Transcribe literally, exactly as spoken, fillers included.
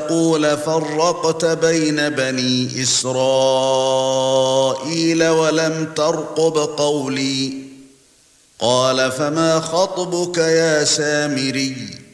وتقول فرقت بين بني إسرائيل ولم ترقب قولي قال فما خطبك يا سامري